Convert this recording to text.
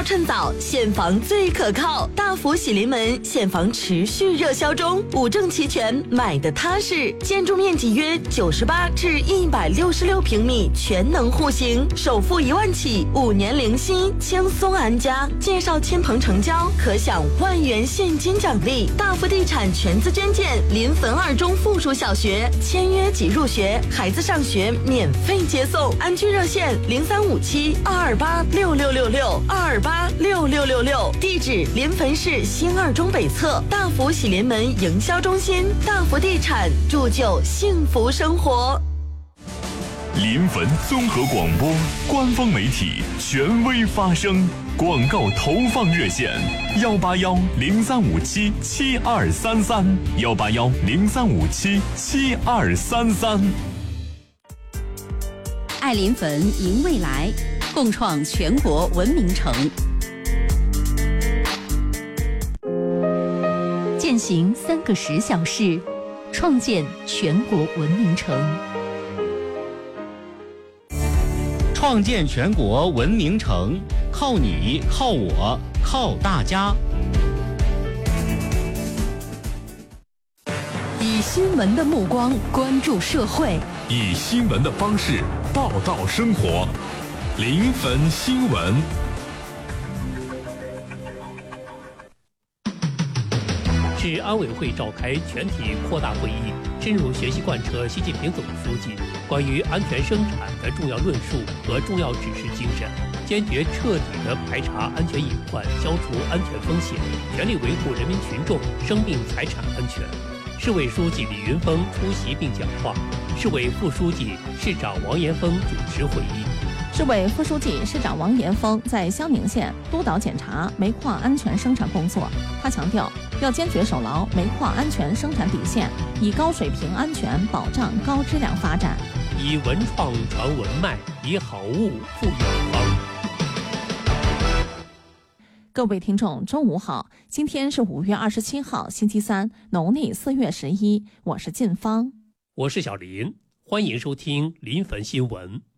趁早，现房最可靠。大福喜临门现房持续热销中，五证齐全，买的踏实。建筑面积约98至166平米，全能户型，首付1万起，5年零息，轻松安家。介绍亲朋成交，可享1万元现金奖励。大福地产全资捐建临汾2中附属小学，签约即入学，孩子上学免费接送。安居热线0357-228-6666，228-6666。地址临汾市新2中北侧，大福喜临门营销中心。大福地产，铸就幸福生活。 临汾综合广播官方媒体，权威发声。广告投放热线：181-0357-7233，181-0357-7233。 爱临汾，迎未来，共创全国文明城。践行3个10小时，创建全国文明城。 创建全国文明城，靠你，靠我，靠大家。 以新闻的目光关注社会， 以新闻的方式报道生活。临汾新闻。 市安委会召开全体扩大会议，深入学习贯彻习近平总书记关于安全生产的重要论述和重要指示精神，坚决彻底地排查安全隐患，消除安全风险，全力维护人民群众生命财产安全。市委书记李云峰出席并讲话，市委副书记、市长王延峰主持会议。 市委副书记、市长王延峰在襄宁县督导检查煤矿安全生产工作。他强调，要坚决守牢煤矿安全生产底线，以高水平安全保障高质量发展， 以文创传文脉，以好物复远方。 各位听众，中午好，今天是5月27号，星期三，农历4月11，我是晋芳， 我是小林，欢迎收听临汾新闻。